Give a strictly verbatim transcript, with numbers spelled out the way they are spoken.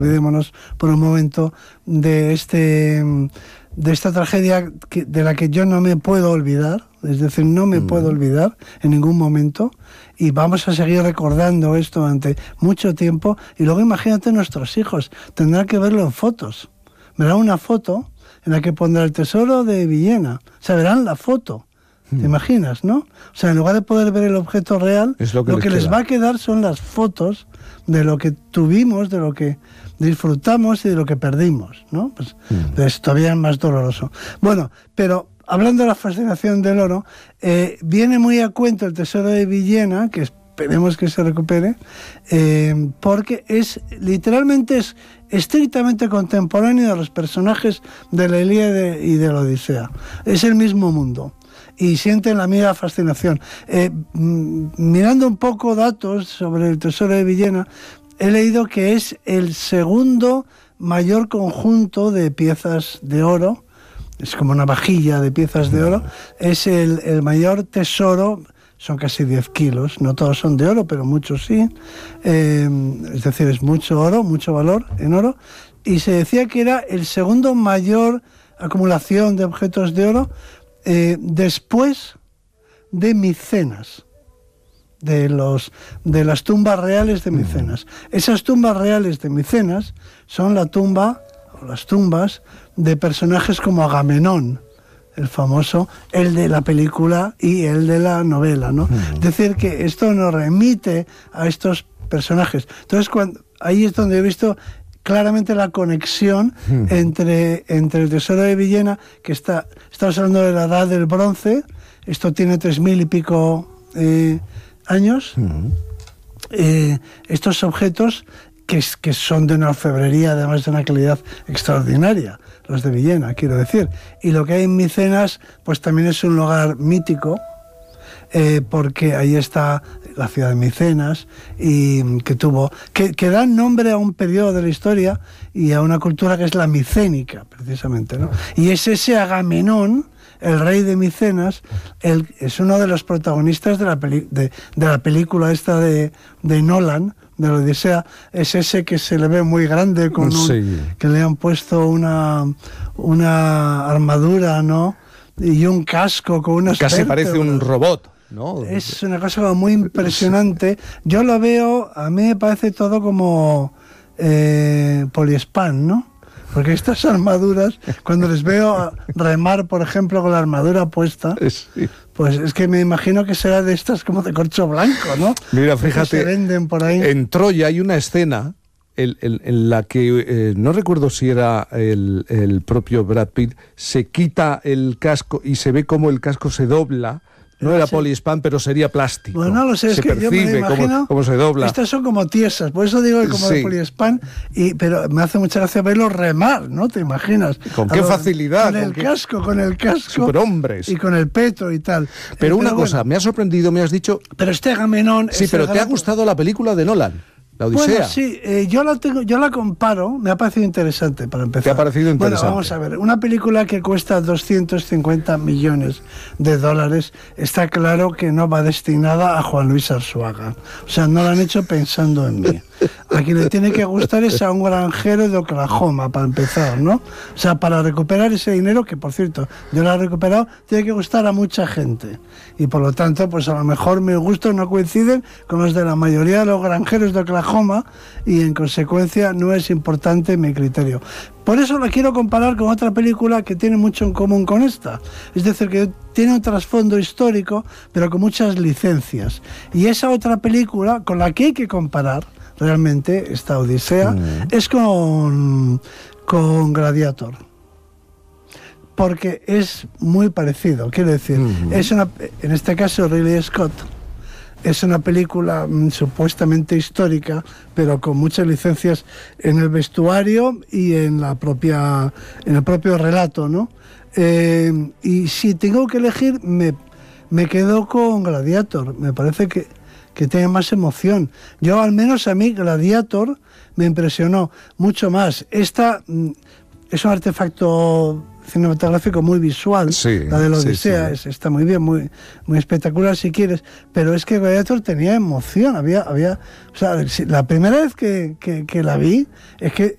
Olvidémonos por un momento de este de esta tragedia que, de la que yo no me puedo olvidar, es decir, no me mm. puedo olvidar en ningún momento, y vamos a seguir recordando esto durante mucho tiempo. Y luego imagínate, nuestros hijos tendrán que verlo en fotos, verán una foto en la que pondrá el tesoro de Villena, o sea, verán la foto. ¿Te imaginas, no? O sea, en lugar de poder ver el objeto real, es lo que, lo les, que les va a quedar son las fotos de lo que tuvimos, de lo que disfrutamos y de lo que perdimos, ¿no? Pues mm. es todavía más doloroso. Bueno, pero hablando de la fascinación del oro, eh, viene muy a cuento el tesoro de Villena, que esperemos que se recupere, eh, porque es literalmente es estrictamente contemporáneo de los personajes de la Ilíada y de la Odisea. Es el mismo mundo. Y sienten la misma fascinación. Eh, mirando un poco datos sobre el tesoro de Villena, he leído que es el segundo mayor conjunto de piezas de oro, es como una vajilla de piezas de oro, es el, el mayor tesoro, son casi diez kilos, no todos son de oro, pero muchos sí, eh, es decir, es mucho oro, mucho valor en oro, y se decía que era el segundo mayor acumulación de objetos de oro, Eh, después de Micenas, de los de las tumbas reales de Micenas. Esas tumbas reales de Micenas son la tumba, o las tumbas, de personajes como Agamenón, el famoso, el de la película y el de la novela, ¿no? Uh-huh. Es decir, que esto nos remite a estos personajes. Entonces, cuando, ahí es donde he visto claramente la conexión mm. entre, entre el tesoro de Villena, que está, estamos hablando de la edad del bronce, esto tiene tres mil y pico eh, años, mm. eh, estos objetos que, que son de una orfebrería, además de una calidad extraordinaria, los de Villena, quiero decir. Y lo que hay en Micenas, pues también es un lugar mítico, Eh, porque ahí está la ciudad de Micenas, y que tuvo que, que da nombre a un periodo de la historia y a una cultura que es la micénica, precisamente, ¿no? Y es ese Agamenón, el rey de Micenas, el, es uno de los protagonistas de la, peli, de, de la película esta de, de Nolan, de la Odisea. Es ese que se le ve muy grande, con un, sí. que le han puesto una, una armadura, ¿no? Y un casco con unas casi vértebras. Parece un robot, ¿no? Es una cosa muy impresionante. Yo lo veo, a mí me parece todo como eh, poliespan, ¿no? Porque estas armaduras, cuando les veo remar, por ejemplo, con la armadura puesta, sí. pues es que me imagino que será de estas como de corcho blanco, ¿no? Mira, fíjate, que se venden por ahí. En Troya hay una escena en, en, en la que, eh, no recuerdo si era el, el propio Brad Pitt, se quita el casco y se ve cómo el casco se dobla. No era sí. poliespan, pero sería plástico. Bueno, no lo sé, es se que yo me imagino cómo, cómo se dobla. Estas son como tiesas, por eso digo que como sí. de poliespan, y, pero me hace mucha gracia verlo remar, ¿no? ¿Te imaginas? Con qué lo, facilidad. Con el qué... casco, con el casco. Superhombres. Y con el petro y tal. Pero, eh, pero una bueno, cosa, me ha sorprendido, me has dicho... Pero este Agamenón... Sí, pero ¿te ha gustado la película de Nolan? La Odisea. Bueno, sí, eh, yo la tengo, yo la comparo, me ha parecido interesante para empezar. ¿Te ha parecido interesante? Bueno, vamos a ver, una película que cuesta doscientos cincuenta millones de dólares, está claro que no va destinada a Juan Luis Arzuaga. O sea, no la han hecho pensando en mí. A quien le tiene que gustar es a un granjero de Oklahoma, para empezar, ¿no? O sea, para recuperar ese dinero, que por cierto, yo lo he recuperado, tiene que gustar a mucha gente. Y por lo tanto, pues a lo mejor mis gustos no coinciden con los de la mayoría de los granjeros de Oklahoma, y en consecuencia no es importante mi criterio. Por eso la quiero comparar con otra película que tiene mucho en común con esta. Es decir, que tiene un trasfondo histórico, pero con muchas licencias. Y esa otra película con la que hay que comparar realmente esta Odisea mm. es con, con Gladiator. Porque es muy parecido, quiero decir, mm. es una, en este caso Ridley Scott, es una película mmm, supuestamente histórica, pero con muchas licencias en el vestuario y en la propia, en el propio relato, ¿no? Eh, y si tengo que elegir, me, me quedo con Gladiator. Me parece que, que tiene más emoción. Yo, al menos a mí, Gladiator me impresionó mucho más. Esta mmm, es un artefacto cinematográfico muy visual, sí, la de la Odisea, sí, sí. Es, está muy bien, muy, muy espectacular si quieres, pero es que Gladiator tenía emoción, había, había, o sea, la primera vez que, que, que la vi, es que